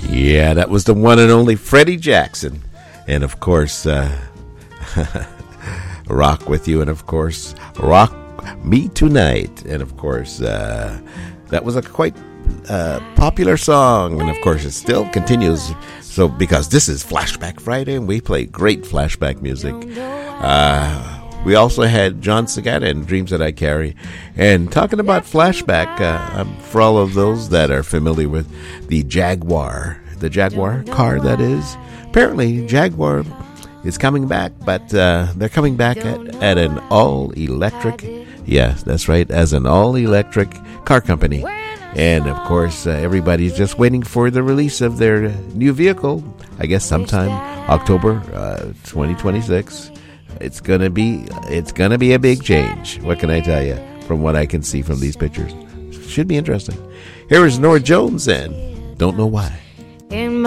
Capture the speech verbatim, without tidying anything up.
Yeah, that was the one and only Freddie Jackson. And of course, uh, Rock With You. And of course, Rock Me Tonight. And of course, uh, that was a quite uh, popular song. And of course, it still continues. So, because this is Flashback Friday and we play great flashback music. Uh, we also had John Segata and Dreams That I Carry. And talking about flashback, uh, um, for all of those that are familiar with the Jaguar, the Jaguar car that is, apparently Jaguar is coming back, but uh, they're coming back at, at an all-electric, yes, that's right, as an all-electric car company. And, of course, uh, everybody's just waiting for the release of their new vehicle, I guess sometime October uh, twenty twenty-six. It's going to be it's gonna be a big change. What can I tell you from what I can see from these pictures? Should be interesting. Here is Norah Jones and Don't Know Why. In